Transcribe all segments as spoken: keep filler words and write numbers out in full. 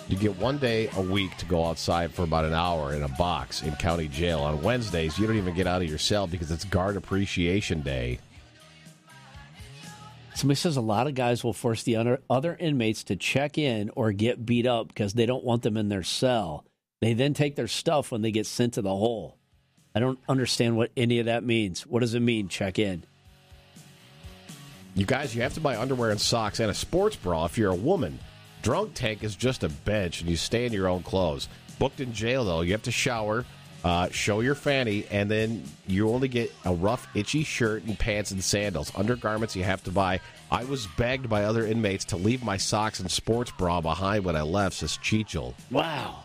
You get one day a week to go outside for about an hour in a box in county jail. On Wednesdays, you don't even get out of your cell because it's Guard Appreciation Day. Somebody says a lot of guys will force the other, other inmates to check in or get beat up because they don't want them in their cell. They then take their stuff when they get sent to the hole. I don't understand what any of that means. What does it mean, check in? You guys, you have to buy underwear and socks and a sports bra if you're a woman. Drunk tank is just a bench, and you stay in your own clothes. Booked in jail, though, you have to shower, uh, show your fanny, and then you only get a rough, itchy shirt and pants and sandals. Undergarments you have to buy. I was begged by other inmates to leave my socks and sports bra behind when I left, says Cheechel. Wow.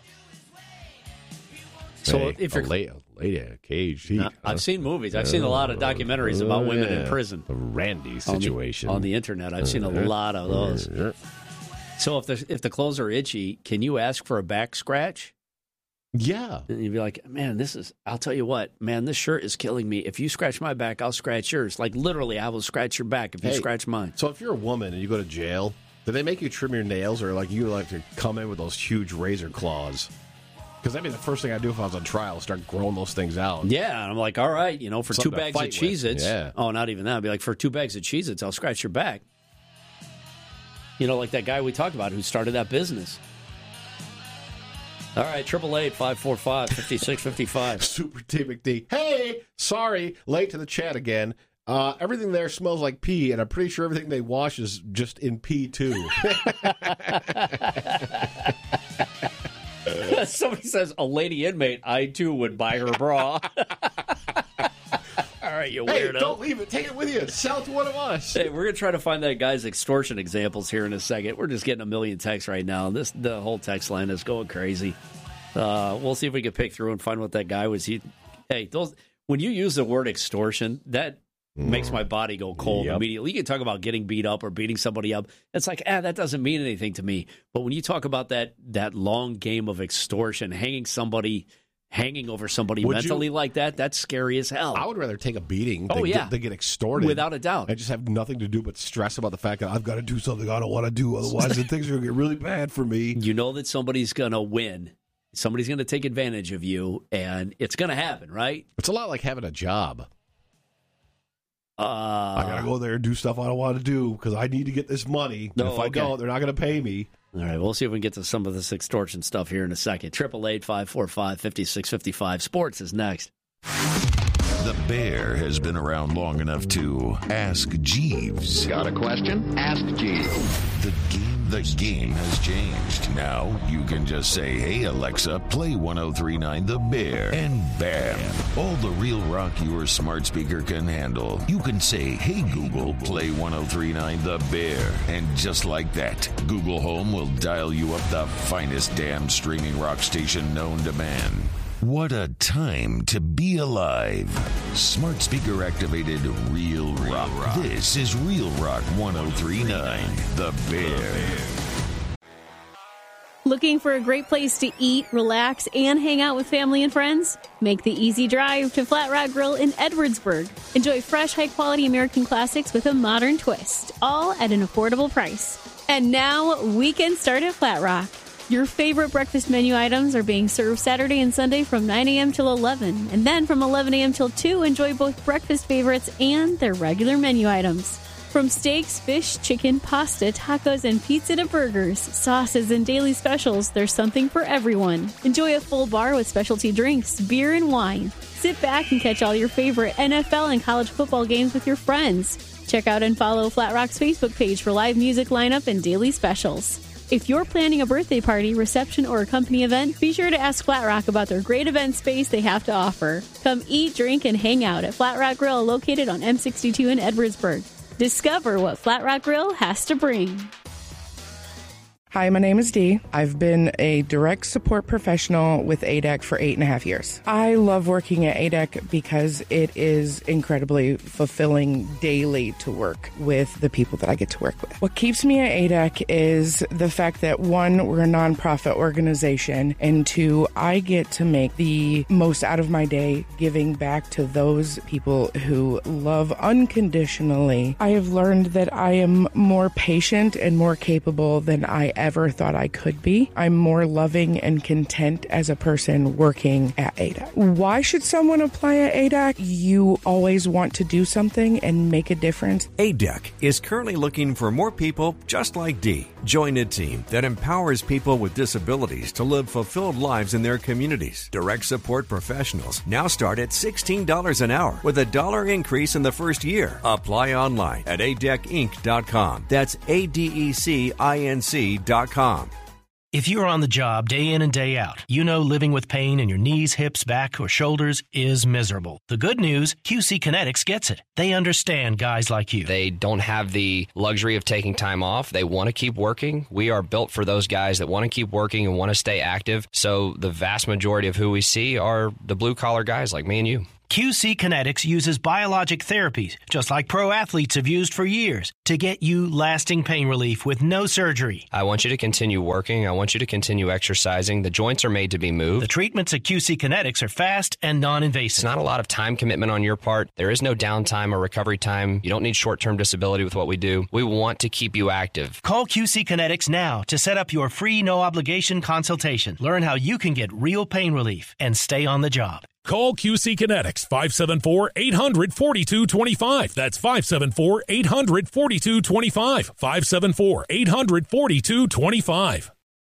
So hey, if you're a lady, a lady in a cage, heat, uh, I've huh? seen movies. I've seen a lot of documentaries Oh, about women yeah. in prison. The Randy situation. On the, on the internet, I've seen a lot of those. So if the if the clothes are itchy, can you ask for a back scratch? Yeah. And you'd be like, man, this is, I'll tell you what, man, this shirt is killing me. If you scratch my back, I'll scratch yours. Like, literally, I will scratch your back if you Hey, scratch mine. So if you're a woman and you go to jail, do they make you trim your nails, or like you like to come in with those huge razor claws? Because that'd be the first thing I'd do if I was on trial, start growing those things out. Yeah, and I'm like, all right, you know, for Something two to bags of fight with. Cheez-Its. Yeah. Oh, not even that. I'd be like, for two bags of Cheez-Its, I'll scratch your back. You know, like that guy we talked about who started that business. All right, triple eight five four five five six five five. Super T McD. Hey, sorry, late to the chat again. Uh, everything there smells like pee, and I'm pretty sure everything they wash is just in pee too. Somebody says a lady inmate, I too would buy her bra. All right, you Hey, weirdo. don't leave it. Take it with you. Sell it to one of us. Hey, we're gonna try to find that guy's extortion examples here in a second. We're just getting a million texts right now. This the whole text line is going crazy. Uh, we'll see if we can pick through and find what that guy was. He, hey, those when you use the word extortion, that mm. makes my body go cold Yep. immediately. You can talk about getting beat up or beating somebody up. It's like, ah, that doesn't mean anything to me. But when you talk about that that long game of extortion, hanging somebody. Hanging over somebody Would mentally you? like that, that's scary as hell. I would rather take a beating than, Oh, yeah. get, than get extorted. Without a doubt. I just have nothing to do but stress about the fact that I've got to do something I don't want to do. Otherwise, then things are going to get really bad for me. You know that somebody's going to win. Somebody's going to take advantage of you, and it's going to happen, right? It's a lot like having a job. Uh, I got to go there and do stuff I don't want to do because I need to get this money. No, And if I okay. don't, they're not going to pay me. All right, we'll see if we can get to some of this extortion stuff here in a second. Triple eight five four five five six five five. Sports is next. The Bear has been around long enough to ask Jeeves. Got a question? Ask Jeeves. The game, the game has changed. Now you can just say, "Hey Alexa, play one oh three point nine The Bear," and bam, all the real rock your smart speaker can handle. You can say, "Hey Google, play one oh three point nine The Bear," and just like that, Google Home will dial you up the finest damn streaming rock station known to man. What a time to be alive. Smart speaker activated Real Rock. This is Real Rock one oh three point nine The Bear. Looking for a great place to eat, relax, and hang out with family and friends? Make the easy drive to Flat Rock Grill in Edwardsburg. Enjoy fresh, high-quality American classics with a modern twist, all at an affordable price. And now, weekend start at Flat Rock. Your favorite breakfast menu items are being served Saturday and Sunday from nine a.m. till eleven. And then from eleven a.m. till two, enjoy both breakfast favorites and their regular menu items. From steaks, fish, chicken, pasta, tacos, and pizza to burgers, sauces, and daily specials, there's something for everyone. Enjoy a full bar with specialty drinks, beer, and wine. Sit back and catch all your favorite N F L and college football games with your friends. Check out and follow Flat Rock's Facebook page for live music lineup and daily specials. If you're planning a birthday party, reception, or a company event, be sure to ask Flat Rock about their great event space they have to offer. Come eat, drink, and hang out at Flat Rock Grill, located on M sixty-two in Edwardsburg. Discover what Flat Rock Grill has to bring. Hi, my name is Dee. I've been a direct support professional with A D E C for eight and a half years. I love working at A D E C because it is incredibly fulfilling daily to work with the people that I get to work with. What keeps me at A D E C is the fact that, one, we're a nonprofit organization, and two, I get to make the most out of my day giving back to those people who love unconditionally. I have learned that I am more patient and more capable than I ever ever thought I could be. I'm more loving and content as a person working at A D E C. Why should someone apply at A D E C? You always want to do something and make a difference. A D E C is currently looking for more people just like Dee. Join a team that empowers people with disabilities to live fulfilled lives in their communities. Direct support professionals now start at sixteen dollars an hour with a dollar increase in the first year. Apply online at A D E C inc dot com. That's A D E C I N C dot com. If you're on the job day in and day out, you know living with pain in your knees, hips, back, or shoulders is miserable. The good news, Q C Kinetics gets it. They understand guys like you. They don't have the luxury of taking time off. They want to keep working. We are built for those guys that want to keep working and want to stay active. So the vast majority of who we see are the blue-collar guys like me and you. Q C Kinetics uses biologic therapies, just like pro athletes have used for years, to get you lasting pain relief with no surgery. I want you to continue working. I want you to continue exercising. The joints are made to be moved. The treatments at Q C Kinetics are fast and non-invasive. It's not a lot of time commitment on your part. There is no downtime or recovery time. You don't need short-term disability with what we do. We want to keep you active. Call Q C Kinetics now to set up your free no-obligation consultation. Learn how you can get real pain relief and stay on the job. Call Q C Kinetics, five seven four, eight hundred, four two two five. That's five seven four, eight hundred, four two two five. five seven four, eight hundred, four two two five.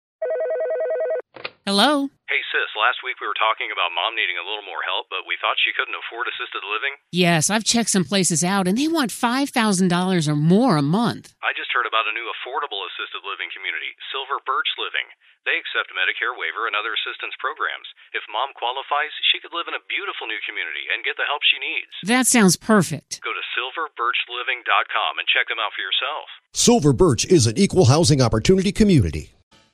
Hello? Hey, sis, last week we were talking about Mom needing a little more help, but we thought she couldn't afford assisted living. Yes, I've checked some places out, and they want five thousand dollars or more a month. I just heard about a new affordable assisted living community, Silver Birch Living. They accept Medicare waiver and other assistance programs. If Mom qualifies, she could live in a beautiful new community and get the help she needs. That sounds perfect. Go to silver birch living dot com and check them out for yourself. Silver Birch is an equal housing opportunity community.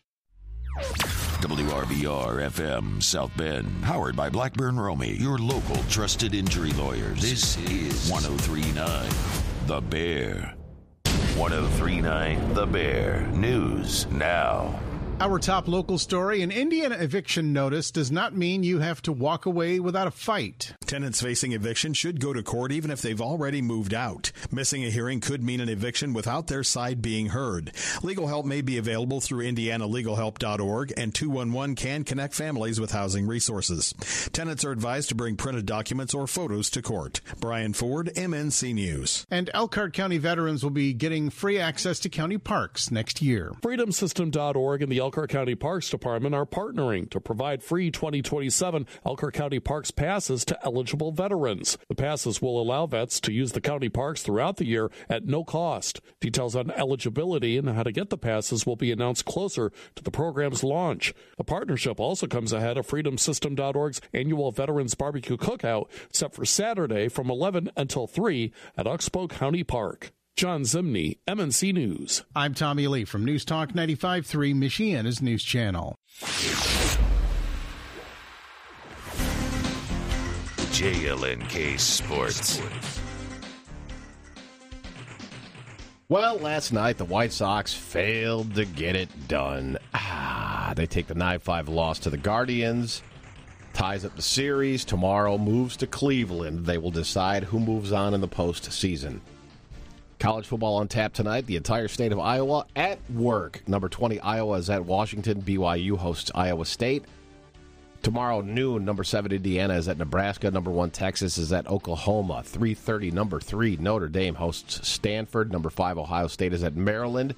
W R B R F M South Bend, powered by Blackburn Romy, your local trusted injury lawyers. This is one oh three point nine The Bear. one oh three point nine The Bear. News now. Our top local story, an Indiana eviction notice does not mean you have to walk away without a fight. Tenants facing eviction should go to court even if they've already moved out. Missing a hearing could mean an eviction without their side being heard. Legal help may be available through indiana legal help dot org, and two one one can connect families with housing resources. Tenants are advised to bring printed documents or photos to court. Brian Ford, M N C News. And Elkhart County veterans will be getting free access to county parks next year. freedom system dot org and the Elkhart County Parks Department are partnering to provide free twenty twenty-seven Elkhart County Parks passes to eligible veterans. The passes will allow vets to use the county parks throughout the year at no cost. Details on eligibility and how to get the passes will be announced closer to the program's launch. The partnership also comes ahead of freedom system dot org's annual Veterans Barbecue Cookout, set for Saturday from eleven until three at Oxbow County Park. John Zimney, M N C News. I'm Tommy Lee from News Talk ninety-five point three, Michiana's News Channel. J L N K Sports. Well, last night the White Sox failed to get it done. Ah, they take the nine five loss to the Guardians, ties up the series. Tomorrow moves to Cleveland. They will decide who moves on in the postseason. College football on tap tonight. The entire state of Iowa at work. Number twenty, Iowa is at Washington. B Y U hosts Iowa State. Tomorrow noon, number seven, Indiana is at Nebraska. Number one, Texas is at Oklahoma. three thirty, number three, Notre Dame hosts Stanford. Number five, Ohio State is at Maryland.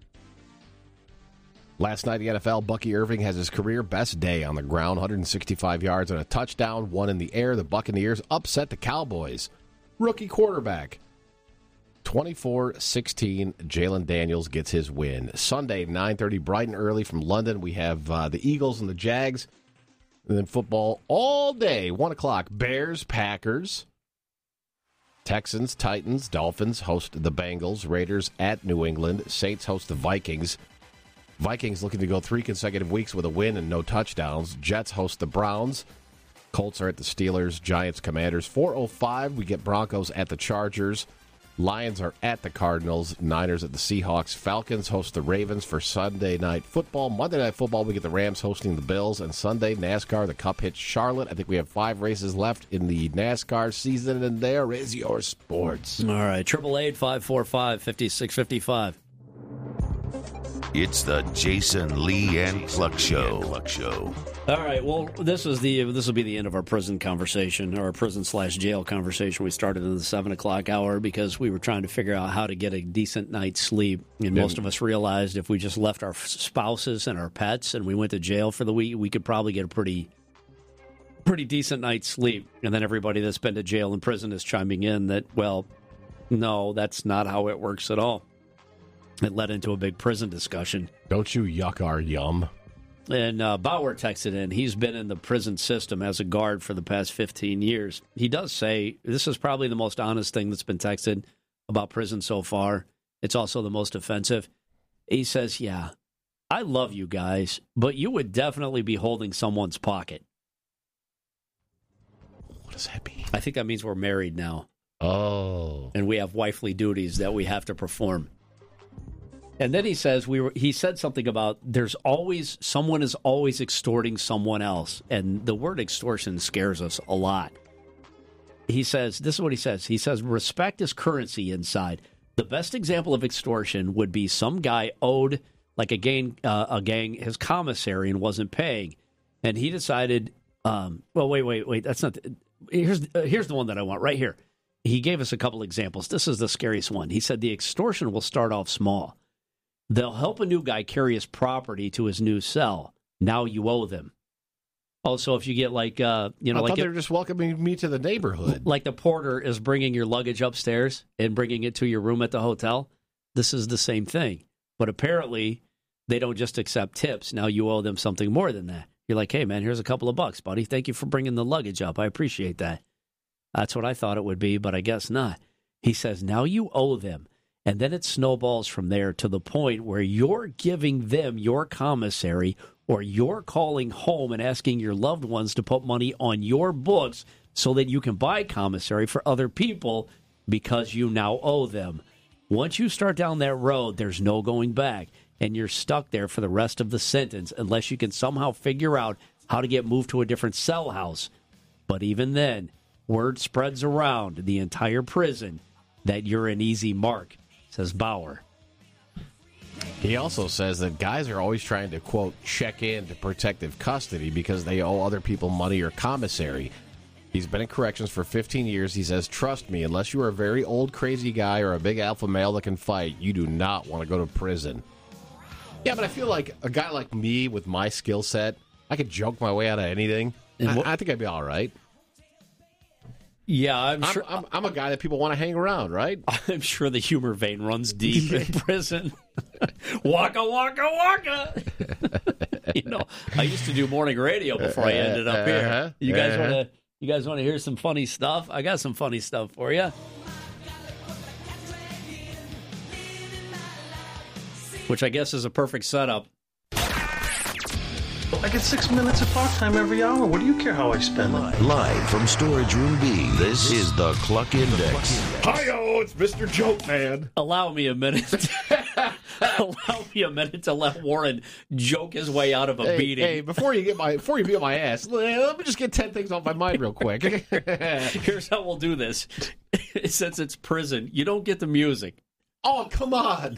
Last night, the N F L, Bucky Irving has his career best day on the ground. one hundred sixty-five yards and a touchdown, one in the air. The Buccaneers upset the Cowboys. Rookie quarterback. twenty-four sixteen, Jalen Daniels gets his win. Sunday, nine thirty, bright and early from London. We have uh, the Eagles and the Jags. And then football all day, one o'clock, Bears, Packers. Texans, Titans, Dolphins host the Bengals. Raiders at New England. Saints host the Vikings. Vikings looking to go three consecutive weeks with a win and no touchdowns. Jets host the Browns. Colts are at the Steelers. Giants, Commanders. four oh five, we get Broncos at the Chargers. Lions are at the Cardinals. Niners at the Seahawks. Falcons host the Ravens for Sunday Night Football. Monday Night Football, we get the Rams hosting the Bills. And Sunday, NASCAR, the Cup hits Charlotte. I think we have five races left in the NASCAR season, and there is your sports. All right, triple eight five four five, five six five five. It's the Jason Lee and Cluck Show. Cluck Show. All right. Well, this is the this will be the end of our prison conversation, or our prison slash jail conversation. We started in the seven o'clock hour because we were trying to figure out how to get a decent night's sleep, and most of us realized if we just left our spouses and our pets and we went to jail for the week, we could probably get a pretty pretty decent night's sleep. And then everybody that's been to jail and prison is chiming in that, well, no, that's not how it works at all. It led into a big prison discussion. Don't you yuck our yum. And uh, Bauer texted in. He's been in the prison system as a guard for the past fifteen years. He does say this is probably the most honest thing that's been texted about prison so far. It's also the most offensive. He says, yeah, I love you guys, but you would definitely be holding someone's pocket. What does that mean? I think that means we're married now. Oh. And we have wifely duties that we have to perform. And then he says we were. He said something about there's always someone is always extorting someone else, and the word extortion scares us a lot. He says this is what he says. He says respect is currency inside. The best example of extortion would be some guy owed like a gang uh, a gang his commissary and wasn't paying, and he decided. Um, well, wait, wait, wait. That's not. The, here's uh, here's the one that I want right here. He gave us a couple examples. This is the scariest one. He said the extortion will start off small. They'll help a new guy carry his property to his new cell. Now you owe them. Also, if you get like, uh, you know, I like thought they it, were just welcoming me to the neighborhood. Like the porter is bringing your luggage upstairs and bringing it to your room at the hotel. This is the same thing. But apparently, they don't just accept tips. Now you owe them something more than that. You're like, hey, man, here's a couple of bucks, buddy. Thank you for bringing the luggage up. I appreciate that. That's what I thought it would be, but I guess not. He says, now you owe them. And then it snowballs from there to the point where you're giving them your commissary or you're calling home and asking your loved ones to put money on your books so that you can buy commissary for other people because you now owe them. Once you start down that road, there's no going back, and you're stuck there for the rest of the sentence unless you can somehow figure out how to get moved to a different cell house. But even then, word spreads around the entire prison that you're an easy mark. Says Bauer. He also says that guys are always trying to, quote, check in to protective custody because they owe other people money or commissary. He's been in corrections for fifteen years. He says, trust me, unless you are a very old crazy guy or a big alpha male that can fight, you do not want to go to prison. Yeah, but I feel like a guy like me with my skill set, I could joke my way out of anything. I, I think I'd be all right. Yeah, I'm sure. I'm, I'm, I'm a guy that people want to hang around, right? I'm sure the humor vein runs deep in prison. Waka, waka, waka. You know, I used to do morning radio before I ended up here. Uh-huh, You guys uh-huh. want to? You guys want to hear some funny stuff? I got some funny stuff for you. Which I guess is a perfect setup. I get six minutes of talk time every hour. What do you care how I spend it? Live from Storage Room B, this is the Cluck Index. Hi-yo, it's Mister Joke Man. Allow me a minute. Allow me a minute to let Warren joke his way out of a Hey, beating. hey, before you get my before you beat my ass, let me just get ten things off my mind real quick. Here's how we'll do this. Since it's prison, you don't get the music. Oh, come on.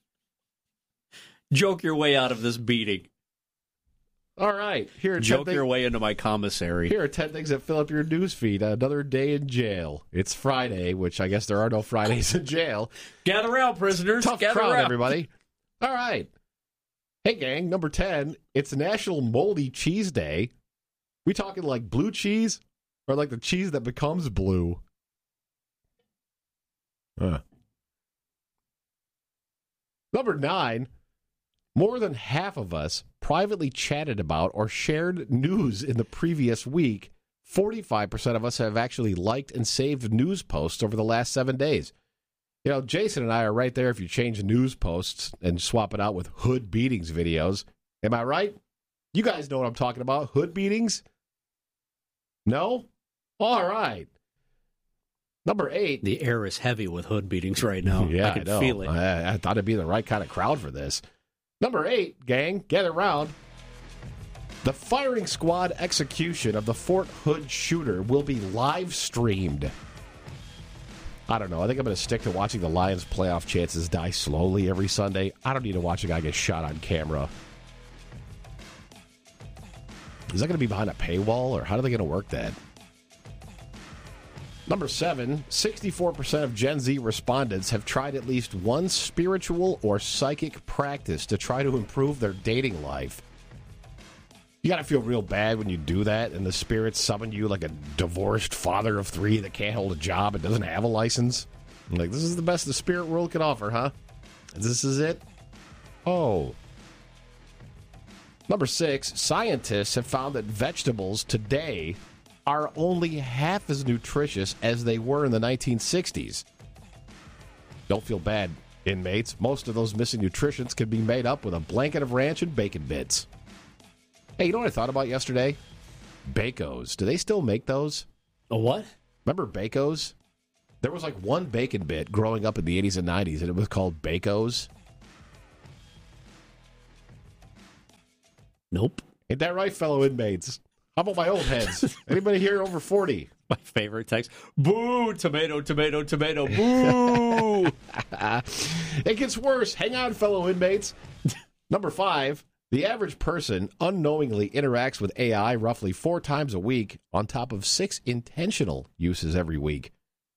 Joke your way out of this beating. All right. Here are Joke ten your things, way into my commissary. Here are ten things that fill up your news feed. Another day in jail. It's Friday, which I guess there are no Fridays in jail. Gather around, prisoners. Tough Gather crowd, around. everybody. All right. Hey, gang, number ten. It's National Moldy Cheese Day. We talking like blue cheese or like the cheese that becomes blue? Huh. Number nine. More than half of us privately chatted about or shared news in the previous week. forty-five percent of us have actually liked and saved news posts over the last seven days. You know, Jason and I are right there if you change news posts and swap it out with hood beatings videos. Am I right? You guys know what I'm talking about. Hood beatings? No? All right. Number eight. The air is heavy with hood beatings right now. Yeah, I can know. feel it. I, I thought it'd be the right kind of crowd for this. Number eight, gang, gather round. The firing squad execution of the Fort Hood shooter will be live streamed. I don't know. I think I'm going to stick to watching the Lions' playoff chances die slowly every Sunday. I don't need to watch a guy get shot on camera. Is that going to be behind a paywall, or how are they going to work that? Number seven, sixty-four percent of Gen Z respondents have tried at least one spiritual or psychic practice to try to improve their dating life. You got to feel real bad when you do that, and the spirits summon you like a divorced father of three that can't hold a job and doesn't have a license. Like, this is the best the spirit world can offer, huh? This is it? Oh. Number six, scientists have found that vegetables today are only half as nutritious as they were in the nineteen sixties. Don't feel bad, inmates. Most of those missing nutrients can be made up with a blanket of ranch and bacon bits. Hey, you know what I thought about yesterday? Bacos. Do they still make those? A what? Remember Bacos? There was like one bacon bit growing up in the eighties and nineties, and it was called Bacos. Nope. Ain't that right, fellow inmates? How about my old heads? Anybody here over forty? My favorite text. Boo! Tomato, tomato, tomato. Boo! It gets worse. Hang on, fellow inmates. Number five, the average person unknowingly interacts with A I roughly four times a week on top of six intentional uses every week.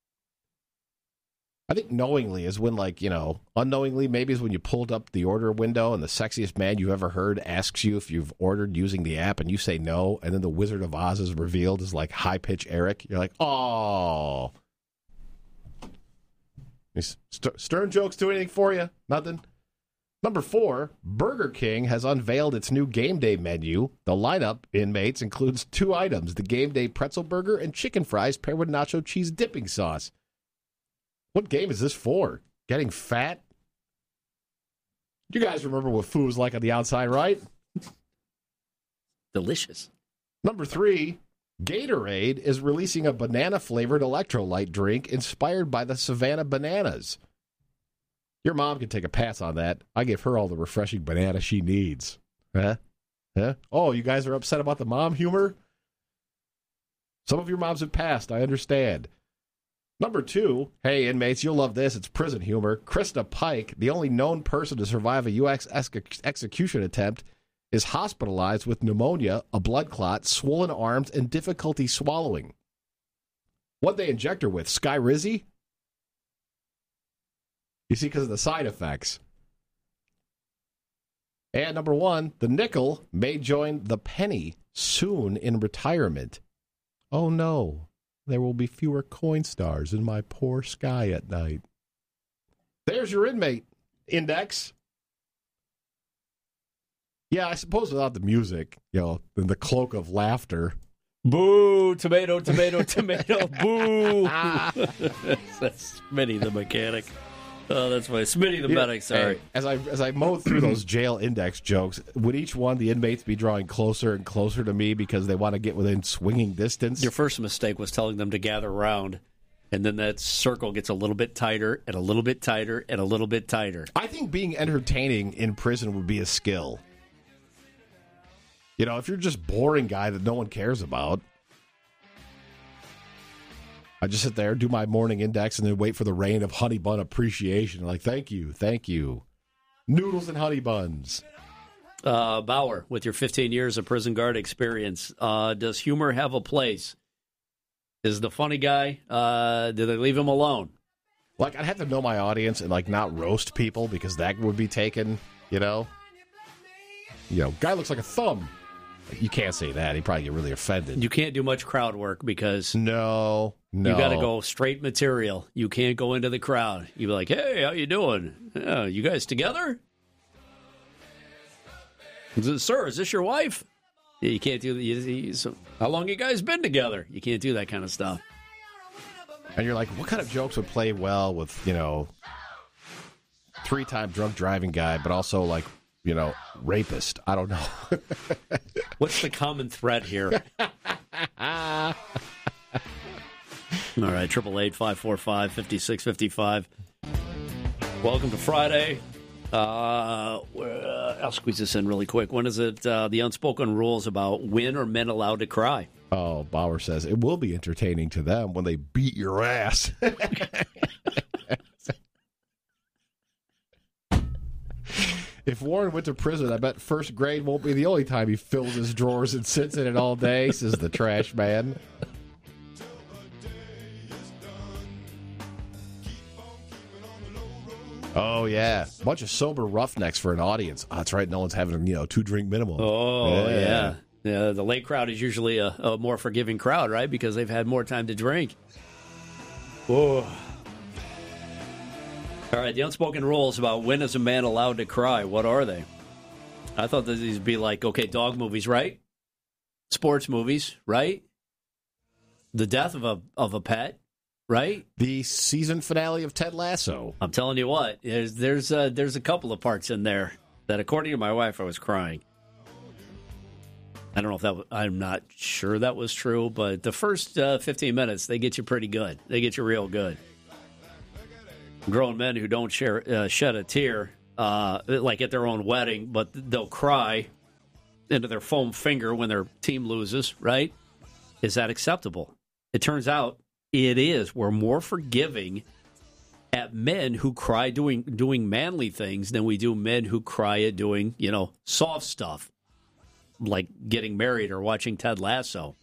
I think knowingly is when, like, you know, unknowingly maybe is when you pulled up the order window and the sexiest man you've ever heard asks you if you've ordered using the app and you say no, and then the Wizard of Oz is revealed as, like, high-pitch Eric. You're like, oh. St- Stern jokes do anything for you? Nothing? Number four, Burger King has unveiled its new game day menu. The lineup, inmates, includes two items, the game day pretzel burger and chicken fries paired with nacho cheese dipping sauce. What game is this for? Getting fat? You guys remember what food was like on the outside, right? Delicious. Number three, Gatorade is releasing a banana-flavored electrolyte drink inspired by the Savannah Bananas. Your mom can take a pass on that. I give her all the refreshing banana she needs. Huh? Huh? Oh, you guys are upset about the mom humor? Some of your moms have passed, I understand. Number two, hey, inmates, you'll love this. It's prison humor. Krista Pike, the only known person to survive a U S ex- execution attempt, is hospitalized with pneumonia, a blood clot, swollen arms, and difficulty swallowing. What'd they inject her with? Skyrizi? You see, because of the side effects. And number one, the nickel may join the penny soon in retirement. Oh, no. There will be fewer coin stars in my poor sky at night. There's your inmate index. Yeah, I suppose without the music, you know, and the cloak of laughter. Boo! Tomato, tomato, tomato, boo! That's Smitty the mechanic. Oh, that's funny. Smitty the Yeah, medic, sorry. hey, as I as I mowed through those jail index jokes, would each one the inmates be drawing closer and closer to me because they want to get within swinging distance? Your first mistake was telling them to gather around, and then that circle gets a little bit tighter and a little bit tighter and a little bit tighter. I think being entertaining in prison would be a skill. You know, if you're just boring guy that no one cares about, I just sit there, do my morning index, and then wait for the rain of honey bun appreciation. Like, thank you, thank you. Noodles and honey buns. Uh, Bauer, with your fifteen years of prison guard experience, uh, does humor have a place? Is the funny guy, uh, do they leave him alone? Like, I'd have to know my audience and, like, not roast people because that would be taken, you know? You know, guy looks like a thumb. You can't say that. He'd probably get really offended. You can't do much crowd work because no, no. You got to go straight material. You can't go into the crowd. You be like, "Hey, how you doing? Yeah, you guys together? Is it, sir, is this your wife?" Yeah, you can't do that. You, you, so, how long you guys been together? You can't do that kind of stuff. And you're like, what kind of jokes would play well with, you know, three-time drunk driving guy, but also like, you know, rapist? I don't know. What's the common thread here? All right, triple eight five four five fifty six fifty five. Welcome to Friday. Uh, I'll squeeze this in really quick. When is it? Uh, the unspoken rules about when are men allowed to cry? Oh, Bauer says it will be entertaining to them when they beat your ass. if Warren went to prison, I bet first grade won't be the only time he fills his drawers and sits in it all day, says the trash man. Oh, yeah. Bunch of sober roughnecks for an audience. Oh, that's right. No one's having, you know, two-drink minimum. Oh, yeah. yeah. Yeah, the late crowd is usually a, a more forgiving crowd, right? Because they've had more time to drink. Whoa. All right, the unspoken rules about when is a man allowed to cry, what are they? I thought that these would be like, okay, dog movies, right? Sports movies, right? The death of a of a pet, right? The season finale of Ted Lasso. I'm telling you what, there's there's, uh, there's a couple of parts in there that, according to my wife, I was crying. I don't know if that was, I'm not sure that was true, but the first uh, fifteen minutes, they get you pretty good. They get you real good. Grown men who don't share, uh, shed a tear, uh, like at their own wedding, but they'll cry into their foam finger when their team loses, right? Is that acceptable? It turns out it is. We're more forgiving at men who cry doing doing manly things than we do men who cry at doing, you know, soft stuff, like getting married or watching Ted Lasso.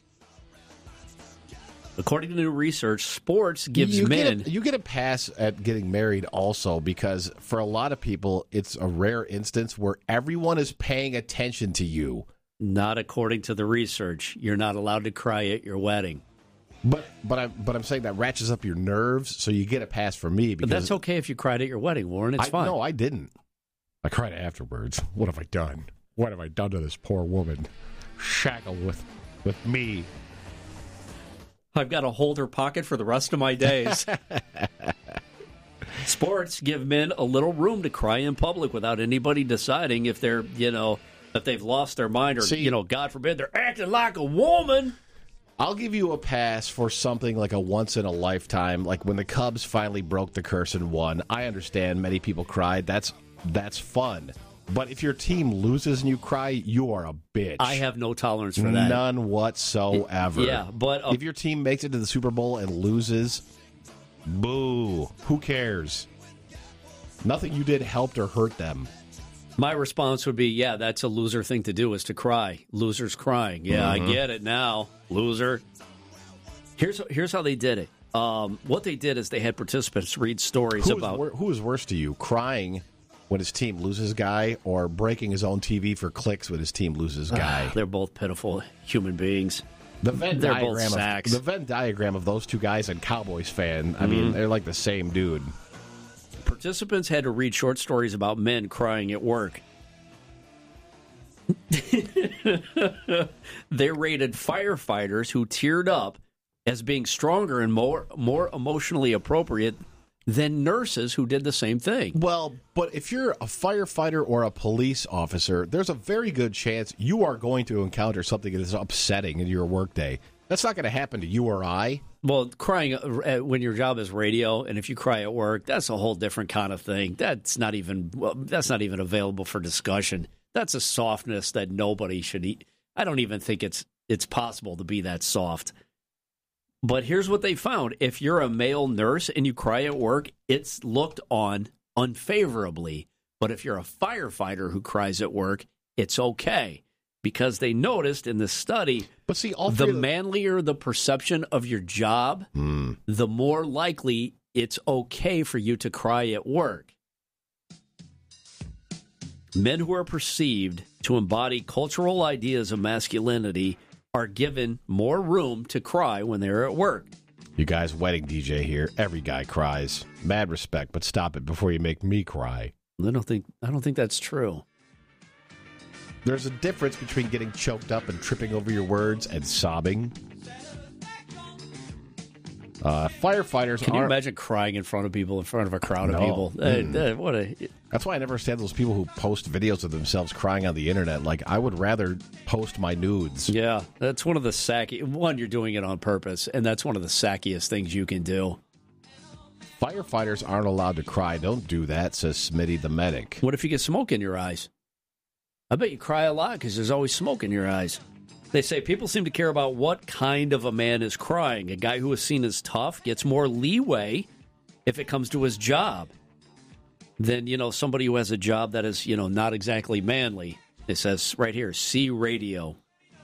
According to new research, sports gives you men... Get a, you get a pass at getting married also because for a lot of people, it's a rare instance where everyone is paying attention to you. Not according to the research. You're not allowed to cry at your wedding. But but I'm, but I'm saying that ratchets up your nerves, so you get a pass from me. Because but that's okay if you cried at your wedding, Warren. It's I, fine. No, I didn't. I cried afterwards. What have I done? What have I done to this poor woman? Shackled with, with me. I've got to hold her pocket for the rest of my days. Sports give men a little room to cry in public without anybody deciding if they're, you know, if they've lost their mind or, See, you know, God forbid, they're acting like a woman. I'll give you a pass for something like a once-in-a-lifetime, like when the Cubs finally broke the curse and won. I understand many people cried. That's that's fun. But if your team loses and you cry, you are a bitch. I have no tolerance for that. None whatsoever. Yeah, but... Uh, if your team makes it to the Super Bowl and loses, boo. Who cares? Nothing you did helped or hurt them. My response would be, yeah, that's a loser thing to do, is to cry. Losers crying. Yeah, mm-hmm. I get it now, loser. Here's here's how they did it. Um, what they did is they had participants read stories who about... Wor- who is worse to you, crying when his team loses guy or breaking his own T V for clicks when his team loses guy? They're both pitiful human beings. The Venn they're diagram both sacks. Of, the Venn diagram of those two guys and Cowboys fan, I mm-hmm. mean, they're like the same dude. Participants had to read short stories about men crying at work. They rated firefighters who teared up as being stronger and more more emotionally appropriate than nurses who did the same thing. Well, but if you're a firefighter or a police officer, there's a very good chance you are going to encounter something that is upsetting in your workday. That's not going to happen to you or I. Well, crying when your job is radio, and if you cry at work, that's a whole different kind of thing. That's not even well, that's not even available for discussion. That's a softness that nobody should eat. I don't even think it's it's possible to be that soft. But here's what they found. If you're a male nurse and you cry at work, it's looked on unfavorably. But if you're a firefighter who cries at work, it's okay. Because they noticed in the study, but see, all the of the- manlier the perception of your job, mm. the more likely it's okay for you to cry at work. Men who are perceived to embody cultural ideas of masculinity are given more room to cry when they're at work. You guys, wedding D J here. Every guy cries. Mad respect, but stop it before you make me cry. I don't think I don't think that's true. There's a difference between getting choked up and tripping over your words and sobbing. Uh, firefighters Can you aren't... imagine crying in front of people, in front of a crowd no. of people? Mm. Uh, uh, what a... That's why I never understand those people who post videos of themselves crying on the internet. Like, I would rather post my nudes. Yeah, that's one of the sacky... One, you're doing it on purpose, and that's one of the sackiest things you can do. Firefighters aren't allowed to cry. Don't do that, says Smitty the medic. What if you get smoke in your eyes? I bet you cry a lot because there's always smoke in your eyes. They say people seem to care about what kind of a man is crying. A guy who is seen as tough gets more leeway if it comes to his job. than, you know, somebody who has a job that is, you know, not exactly manly. It says right here, C radio.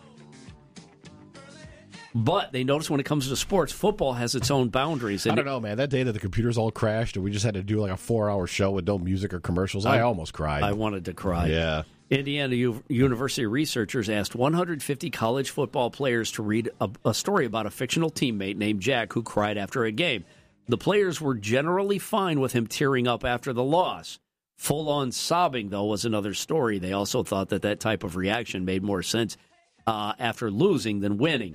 But they notice when it comes to sports, football has its own boundaries. And I don't know, man. That day that the computers all crashed and we just had to do like a four-hour show with no music or commercials, I, I almost cried. I wanted to cry. Yeah. Indiana U- University researchers asked one hundred fifty college football players to read a, a story about a fictional teammate named Jack who cried after a game. The players were generally fine with him tearing up after the loss. Full-on sobbing, though, was another story. They also thought that that type of reaction made more sense uh, after losing than winning.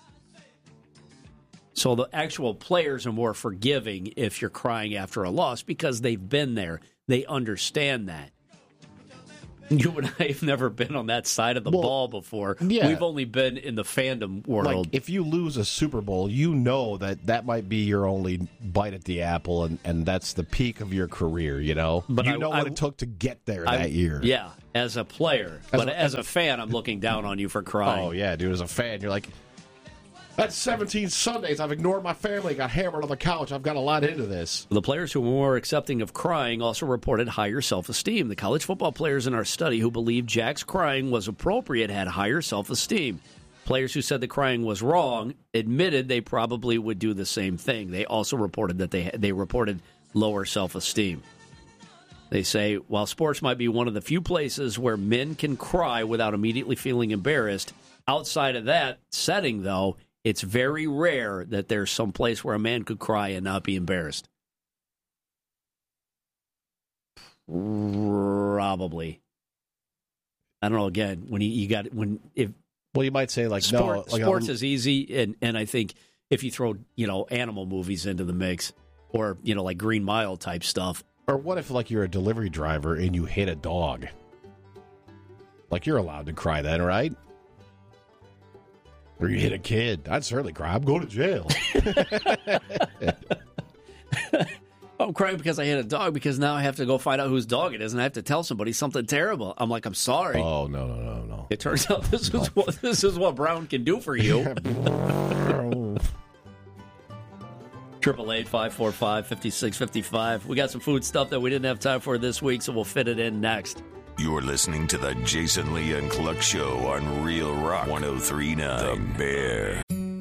So the actual players are more forgiving if you're crying after a loss because they've been there. They understand that. You and I have never been on that side of the well, ball before. Yeah. We've only been in the fandom world. Like, if you lose a Super Bowl, you know that that might be your only bite at the apple, and, and that's the peak of your career, you know? But you I, know what I, it took to get there I, that year. Yeah, as a player. As but a, as a fan, I'm looking down on you for crying. Oh, yeah, dude. As a fan, you're like, that's seventeen Sundays. I've ignored my family, got hammered on the couch. I've got a lot into this. The players who were more accepting of crying also reported higher self-esteem. The college football players in our study who believed Jack's crying was appropriate had higher self-esteem. Players who said the crying was wrong admitted they probably would do the same thing. They also reported that they they reported lower self-esteem. They say, while sports might be one of the few places where men can cry without immediately feeling embarrassed, outside of that setting, though, it's very rare that there's some place where a man could cry and not be embarrassed. Probably. I don't know. Again, when you, you got when if well, you might say like sport, no, like sports um, is easy, and and I think if you throw you know animal movies into the mix, or you know like Green Mile type stuff, or what if like you're a delivery driver and you hit a dog? Like you're allowed to cry then, right? Or you hit a kid. I'd certainly cry. I'm going to jail. I'm crying because I hit a dog because now I have to go find out whose dog it is and I have to tell somebody something terrible. I'm like, I'm sorry. Oh, no, no, no, no. It turns out this is what this is what Brown can do for you. Triple eight five four five fifty six fifty five. We got some food stuff that we didn't have time for this week, so we'll fit it in next. You're listening to the Jason Lee and Cluck Show on Real Rock one oh three point nine The Bear.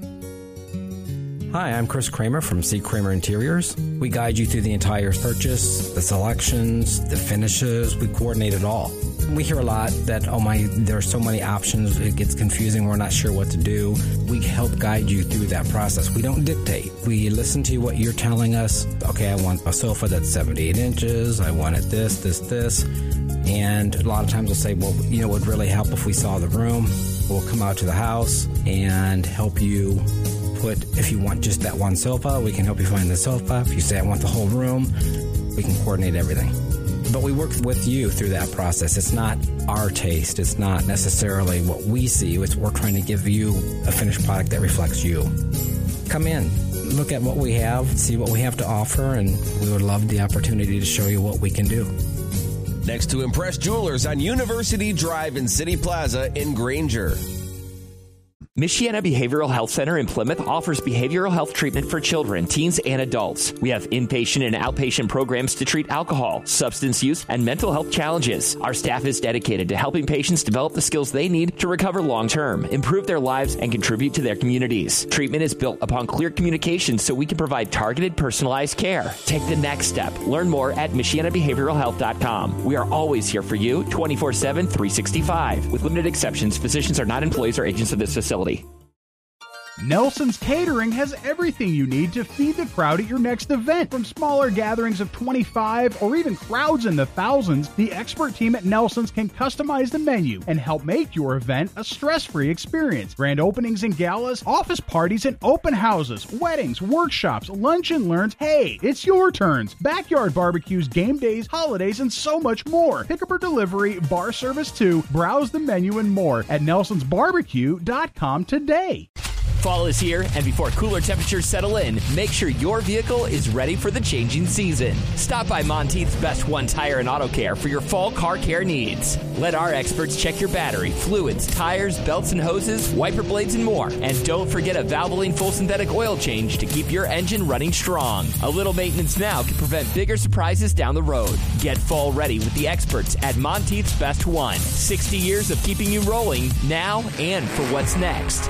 Hi, I'm Chris Kramer from C. Kramer Interiors. We guide you through the entire purchase, the selections, the finishes. We coordinate it all. We hear a lot that, oh my, there are so many options, it gets confusing, we're not sure what to do. We help guide you through that process. We don't dictate. We listen to what you're telling us. Okay, I want a sofa that's seventy-eight inches. I want it this, this, this. And a lot of times we'll say, well, you know, it would really help if we saw the room. We'll come out to the house and help you put, if you want just that one sofa, we can help you find the sofa. If you say I want the whole room, we can coordinate everything. But we work with you through that process. It's not our taste. It's not necessarily what we see. It's we're trying to give you a finished product that reflects you. Come in, look at what we have, see what we have to offer, and we would love the opportunity to show you what we can do. Next to Impress Jewelers on University Drive in City Plaza in Granger. Michiana Behavioral Health Center in Plymouth offers behavioral health treatment for children, teens, and adults. We have inpatient and outpatient programs to treat alcohol, substance use, and mental health challenges. Our staff is dedicated to helping patients develop the skills they need to recover long-term, improve their lives, and contribute to their communities. Treatment is built upon clear communication so we can provide targeted, personalized care. Take the next step. Learn more at Michiana Behavioral Health dot com. We are always here for you, twenty-four seven, three sixty-five. With limited exceptions, physicians are not employees or agents of this facility. Nelson's Catering has everything you need to feed the crowd at your next event. From smaller gatherings of twenty-five or even crowds in the thousands, the expert team at Nelson's can customize the menu and help make your event a stress-free experience. Grand openings and galas, office parties and open houses, weddings, workshops, lunch and learns. Hey, it's your turns. Backyard barbecues, game days, holidays, and so much more. Pickup or delivery, bar service too. Browse the menu and more at nelsons barbecue dot com today. Fall is here, and before cooler temperatures settle in, make sure your vehicle is ready for the changing season. Stop by Monteith's Best One Tire and Auto Care for your fall car care needs. Let our experts check your battery, fluids, tires, belts and hoses, wiper blades, and more. And don't forget a Valvoline full synthetic oil change to keep your engine running strong. A little maintenance now can prevent bigger surprises down the road. Get fall ready with the experts at Monteith's Best One. sixty years of keeping you rolling now and for what's next.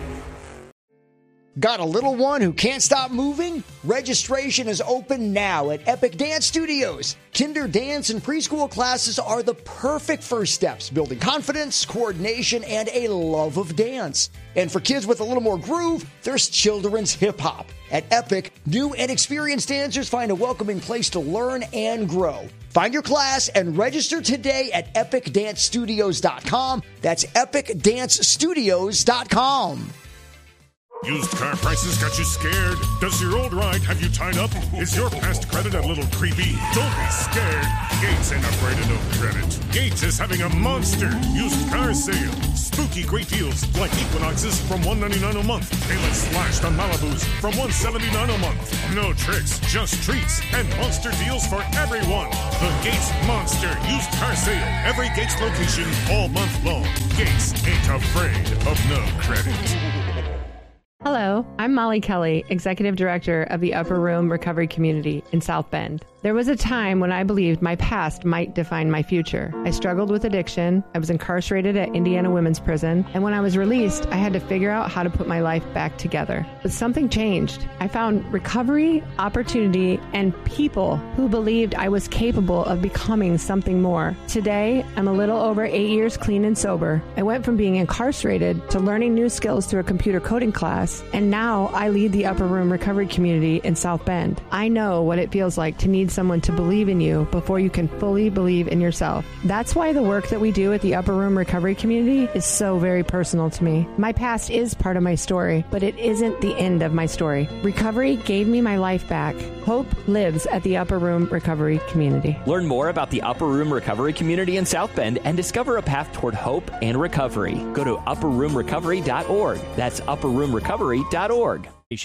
Got a little one who can't stop moving? Registration is open now at Epic Dance Studios. Kinder dance and preschool classes are the perfect first steps, building confidence, coordination, and a love of dance. And for kids with a little more groove, there's children's hip-hop. At Epic, new and experienced dancers find a welcoming place to learn and grow. Find your class and register today at epic dance studios dot com. That's epic dance studios dot com. Used car prices got you scared? Does your old ride have you tied up? Is your past credit a little creepy? Don't be scared. Gates ain't afraid of no credit. Gates is having a monster used car sale. Spooky great deals like Equinoxes from one hundred ninety-nine dollars a month. Payments slashed on Malibus from one hundred seventy-nine dollars a month. No tricks, just treats and monster deals for everyone. The Gates Monster Used Car Sale. Every Gates location all month long. Gates ain't afraid of no credit. Hello, I'm Molly Kelly, Executive Director of the Upper Room Recovery Community in South Bend. There was a time when I believed my past might define my future. I struggled with addiction, I was incarcerated at Indiana Women's Prison, and when I was released, I had to figure out how to put my life back together. But something changed. I found recovery, opportunity, and people who believed I was capable of becoming something more. Today, I'm a little over eight years clean and sober. I went from being incarcerated to learning new skills through a computer coding class, and now I lead the Upper Room Recovery Community in South Bend. I know what it feels like to need someone to believe in you before you can fully believe in yourself. That's why the work that we do at the Upper Room Recovery Community is so very personal to me. My past is part of my story, but it isn't the end of my story. Recovery gave me my life back. Hope lives at the Upper Room Recovery Community. Learn more about the Upper Room Recovery Community in South Bend and discover a path toward hope and recovery. Go to upper room recovery dot org. That's upper room recovery dot org.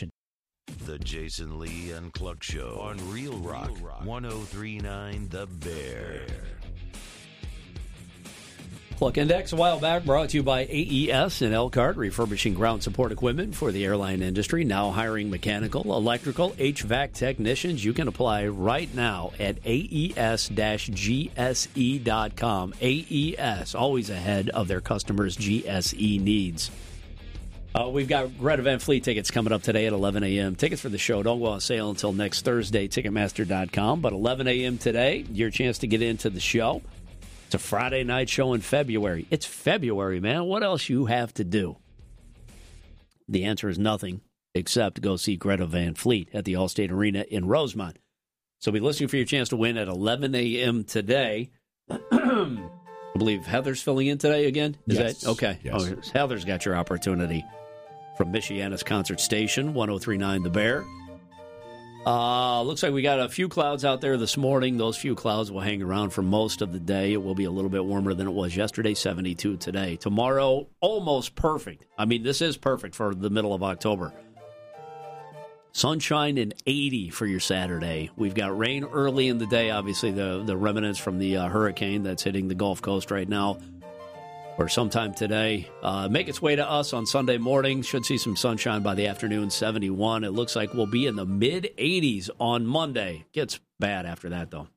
The Jason Lee and Cluck Show on Real Rock, one oh three point nine The Bear. Cluck Index a while back brought to you by A E S in Elkhart, refurbishing ground support equipment for the airline industry, now hiring mechanical, electrical, H V A C technicians. You can apply right now at A E S G S E dot com. A E S, always ahead of their customers' G S E needs. Uh, we've got Greta Van Fleet tickets coming up today at eleven a.m. Tickets for the show don't go on sale until next Thursday, Ticketmaster dot com. But eleven a.m. today, your chance to get into the show. It's a Friday night show in February. It's February, man. What else you have to do? The answer is nothing except go see Greta Van Fleet at the Allstate Arena in Rosemont. So be listening for your chance to win at eleven a.m. today. I believe Heather's filling in today again. Is yes. that okay? Yes. Oh, Heather's got your opportunity. From Michiana's Concert Station, one oh three point nine The Bear. Uh, looks like we got a few clouds out there this morning. Those few clouds will hang around for most of the day. It will be a little bit warmer than it was yesterday, seventy-two today. Tomorrow, almost perfect. I mean, this is perfect for the middle of October. Sunshine and eighty for your Saturday. We've got rain early in the day, obviously the, the remnants from the uh, hurricane that's hitting the Gulf Coast right now. Or sometime today. Uh, make its way to us on Sunday morning. Should see some sunshine by the afternoon, seventy-one. It looks like we'll be in the mid-eighties on Monday. Gets bad after that, though.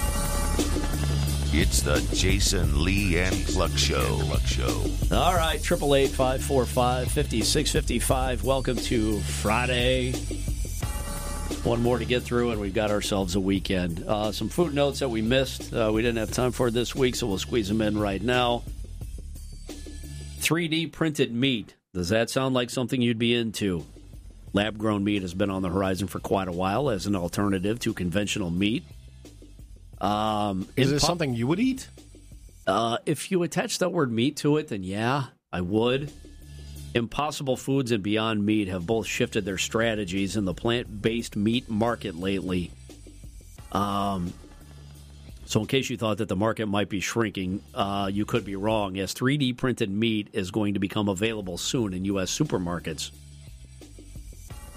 It's the Jason Lee and Cluck Show. Cluck Show. All right, eight eight eight, five four five, five six five five. Welcome to Friday. One more to get through, and we've got ourselves a weekend. Uh, some food notes that we missed. Uh, we didn't have time for this week, so we'll squeeze them in right now. three D printed meat. Does that sound like something you'd be into? Lab-grown meat has been on the horizon for quite a while as an alternative to conventional meat. Um, Is it impo- something you would eat? Uh, if you attach the word meat to it, then yeah, I would. Impossible Foods and Beyond Meat have both shifted their strategies in the plant-based meat market lately. Um... So in case you thought that the market might be shrinking, uh, you could be wrong, as three D printed meat is going to become available soon in U S supermarkets.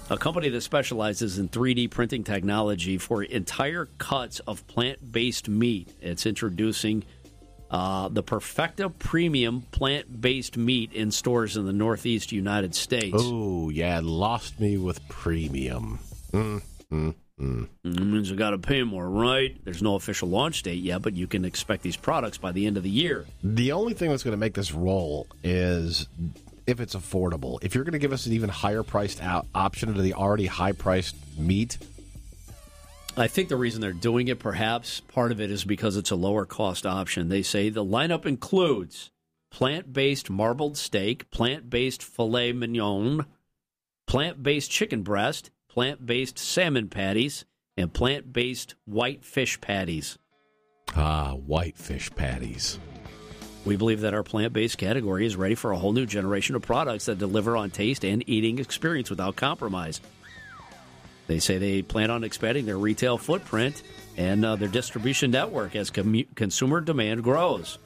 a company that specializes in three D printing technology for entire cuts of plant-based meat. It's introducing uh, the Perfecta Premium plant-based meat in stores in the Northeast United States. Oh, yeah, lost me with premium. Mm, mm, mm. It means you got to pay more, right? There's no official launch date yet, but you can expect these products by the end of the year. The only thing that's going to make this roll is if it's affordable. If you're going to give us an even higher priced out option to the already high priced meat, I think the reason they're doing it, perhaps, part of it is because it's a lower cost option. They say the lineup includes plant-based marbled steak, plant-based filet mignon, plant-based chicken breast, plant-based salmon patties, and plant-based white fish patties. Ah, white fish patties. We believe that our plant-based category is ready for a whole new generation of products that deliver on taste and eating experience without compromise. They say they plan on expanding their retail footprint and uh, their distribution network as com- consumer demand grows.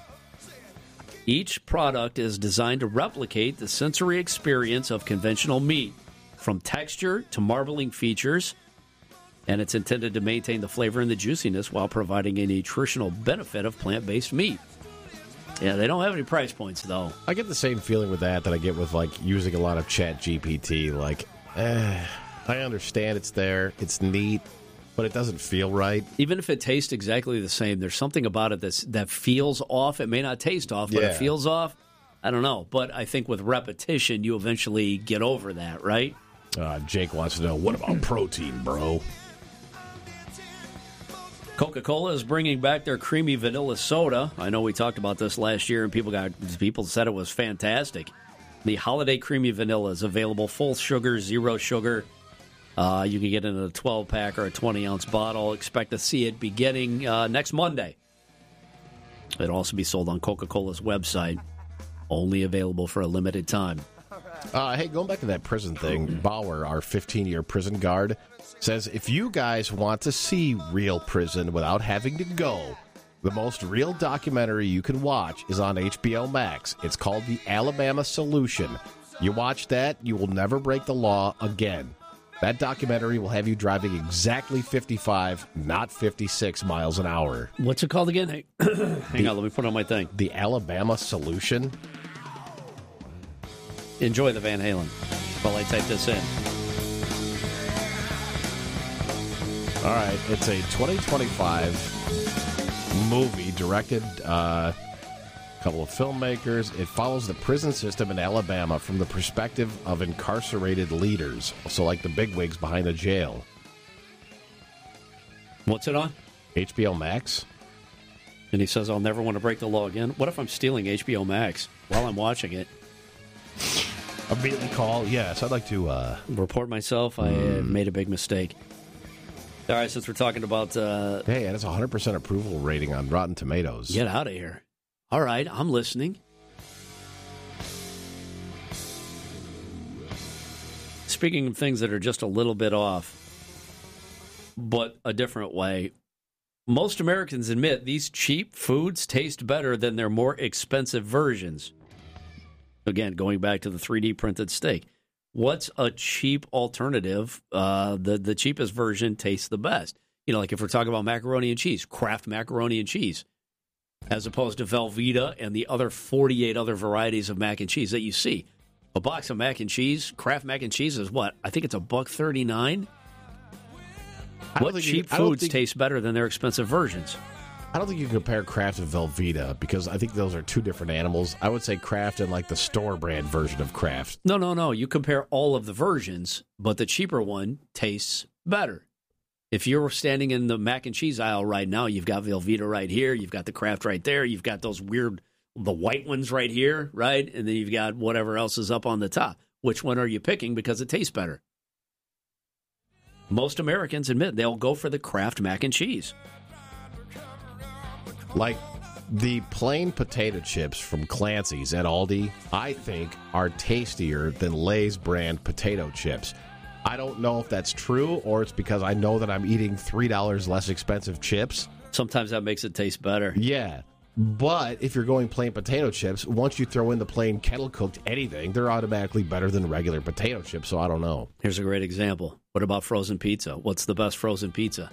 Each product is designed to replicate the sensory experience of conventional meat, from texture to marbling features, and it's intended to maintain the flavor and the juiciness while providing a nutritional benefit of plant-based meat. Yeah, they don't have any price points, though. I get the same feeling with that that I get with, like, using a lot of Chat G P T. Like, eh, I understand it's there, it's neat, but it doesn't feel right. Even if it tastes exactly the same, there's something about it that's, that feels off. It may not taste off, but Yeah. it feels off. I don't know. But I think with repetition, you eventually get over that, right? Uh, Jake wants to know, what about protein, bro? Coca-Cola is bringing back their creamy vanilla soda. I know we talked about this last year, and people got people said it was fantastic. The Holiday Creamy Vanilla is available full sugar, zero sugar. Uh, you can get it in a twelve-pack or a twenty-ounce bottle. Expect to see it beginning uh, next Monday. It'll also be sold on Coca-Cola's website. Only available for a limited time. Uh, hey, going back to that prison thing, Bauer, our fifteen-year prison guard, says if you guys want to see real prison without having to go, the most real documentary you can watch is on H B O Max. It's called The Alabama Solution. You watch that, you will never break the law again. That documentary will have you driving exactly fifty-five, not fifty-six miles an hour. What's it called again? Hey, hang the, on, let me put on my thing. The Alabama Solution. Enjoy the Van Halen while I type this in. All right, it's a twenty twenty-five movie directed uh, a couple of filmmakers. It follows the prison system in Alabama from the perspective of incarcerated leaders, so like the bigwigs behind the jail. What's it on? H B O Max. And he says, I'll never want to break the law again. What if I'm stealing H B O Max while I'm watching it? Immediately call, yes, I'd like to... Uh, report myself. I mm. made a big mistake. All right, since we're talking about... Uh, hey, and it's a one hundred percent approval rating on Rotten Tomatoes. Get out of here. All right, I'm listening. Speaking of things that are just a little bit off, but a different way, most Americans admit these cheap foods taste better than their more expensive versions. Again, going back to the three D printed steak. What's a cheap alternative? Uh, the, the cheapest version tastes the best. You know, like if we're talking about macaroni and cheese, Kraft macaroni and cheese, as opposed to Velveeta and the other forty-eight other varieties of mac and cheese that you see. A box of mac and cheese, Kraft mac and cheese is what? I think it's a buck thirty-nine. What cheap you, foods think, taste better than their expensive versions? I don't think you can compare Kraft and Velveeta because I think those are two different animals. I would say Kraft and like the store brand version of Kraft. No, no, no. You compare all of the versions, but the cheaper one tastes better. If you're standing in the mac and cheese aisle right now, you've got Velveeta right here, you've got the Kraft right there, you've got those weird, the white ones right here, right? And then you've got whatever else is up on the top. Which one are you picking because it tastes better? Most Americans admit they'll go for the Kraft mac and cheese. Like the plain potato chips from Clancy's at Aldi, I think are tastier than Lay's brand potato chips. I don't know if that's true or it's because I know that I'm eating three dollars less expensive chips. Sometimes that makes it taste better. Yeah, But if you're going plain potato chips, once you throw in the plain kettle-cooked anything, they're automatically better than regular potato chips, so I don't know. Here's a great example. What about frozen pizza? What's the best frozen pizza?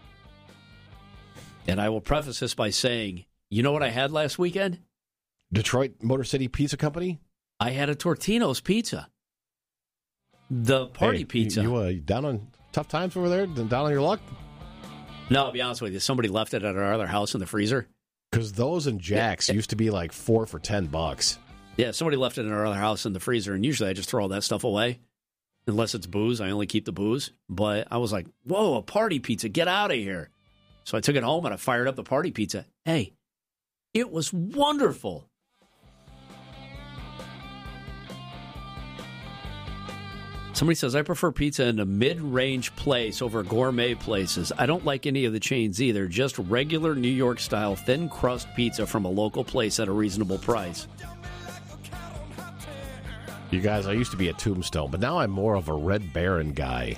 And I will preface this by saying, you know what I had last weekend? Detroit Motor City Pizza Company? I had a Tortino's pizza. The party hey, pizza. You, you uh, down on tough times over there? Down on your luck? No, I'll be honest with you. Somebody left it at our other house in the freezer. Because those and Jack's yeah. used to be like four for ten bucks. Yeah, somebody left it in our other house in the freezer, and usually I just throw all that stuff away. Unless it's booze. I only keep the booze. But I was like, whoa, a party pizza. Get out of here. So I took it home and I fired up the party pizza. Hey, it was wonderful. Somebody says, I prefer pizza in a mid-range place over gourmet places. I don't like any of the chains either. Just regular New York-style thin crust pizza from a local place at a reasonable price. You guys, I used to be a Tombstone, but now I'm more of a Red Baron guy.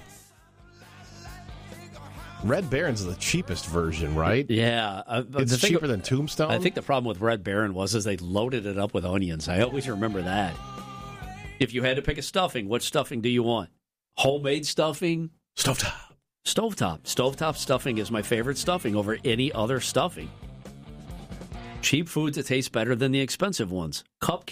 Red Baron's the cheapest version, right? Yeah. Uh, it's cheaper than Tombstone? I think the problem with Red Baron was is they loaded it up with onions. I always remember that. If you had to pick a stuffing, what stuffing do you want? Homemade stuffing? Stovetop. Stovetop. Stovetop stuffing is my favorite stuffing over any other stuffing. Cheap foods that taste better than the expensive ones. Cupcakes.